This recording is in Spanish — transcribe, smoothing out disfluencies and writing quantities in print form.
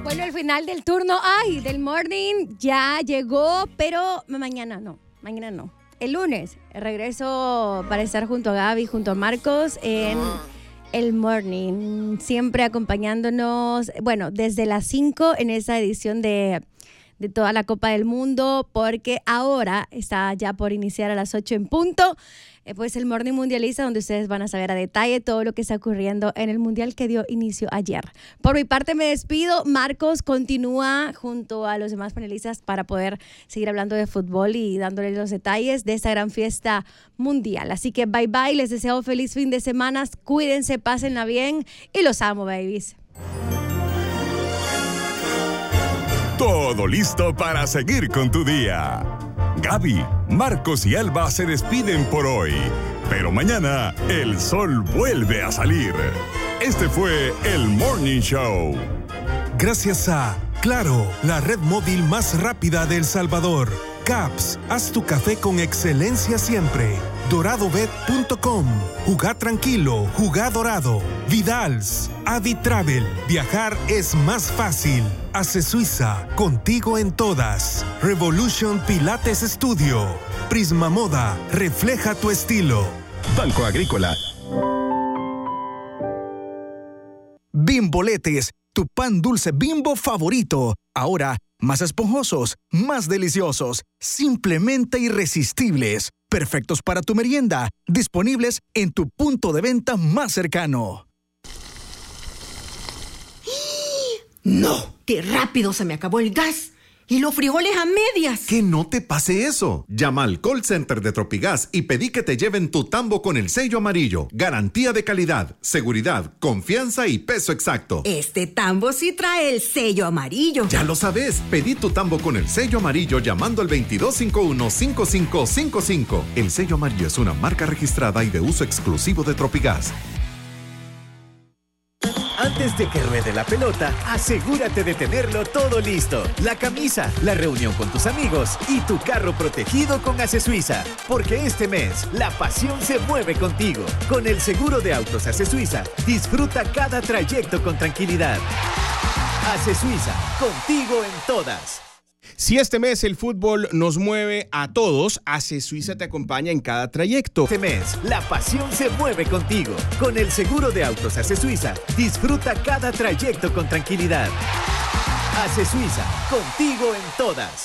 Bueno, el final del turno, del morning ya llegó, pero mañana no. El lunes regreso para estar junto a Gaby, junto a Marcos en el morning, siempre acompañándonos, bueno, desde las 5 en esta edición de toda la Copa del Mundo, porque ahora está ya por iniciar a las 8 en punto, pues el Morning Mundialista, donde ustedes van a saber a detalle todo lo que está ocurriendo en el Mundial que dio inicio ayer. Por mi parte me despido. Marcos continúa junto a los demás panelistas para poder seguir hablando de fútbol y dándoles los detalles de esta gran fiesta mundial. Así que bye bye, les deseo feliz fin de semana, cuídense, pásenla bien y los amo, babies. Todo listo para seguir con tu día. Gaby, Marcos y Alba se despiden por hoy, pero mañana el sol vuelve a salir. Este fue el Morning Show. Gracias a Claro, la red móvil más rápida de El Salvador. Caps, haz tu café con excelencia siempre. DoradoBet.com, jugá tranquilo, jugá dorado. Vidals, Avitravel, viajar es más fácil. Hace Suiza, contigo en todas. Revolution Pilates Studio. Prisma Moda, refleja tu estilo. Banco Agrícola. Bimboletes, tu pan dulce Bimbo favorito. Ahora, más esponjosos, más deliciosos, simplemente irresistibles. Perfectos para tu merienda. Disponibles en tu punto de venta más cercano. ¡No! ¡Qué rápido se me acabó el gas! ¡Y los frijoles a medias! Que no te pase eso. Llama al call center de Tropigas y pedí que te lleven tu tambo con el sello amarillo. Garantía de calidad, seguridad, confianza y peso exacto. Este tambo sí trae el sello amarillo. Ya lo sabes. Pedí tu tambo con el sello amarillo llamando al 2251-5555. El sello amarillo es una marca registrada y de uso exclusivo de Tropigas. Antes de que ruede la pelota, asegúrate de tenerlo todo listo. La camisa, la reunión con tus amigos y tu carro protegido con Ace Suiza. Porque este mes, la pasión se mueve contigo. Con el seguro de autos Ace Suiza, disfruta cada trayecto con tranquilidad. Ace Suiza, contigo en todas. Si este mes el fútbol nos mueve a todos, Ace Suiza te acompaña en cada trayecto. Este mes, la pasión se mueve contigo. Con el seguro de autos Ace Suiza, disfruta cada trayecto con tranquilidad. Ace Suiza, contigo en todas.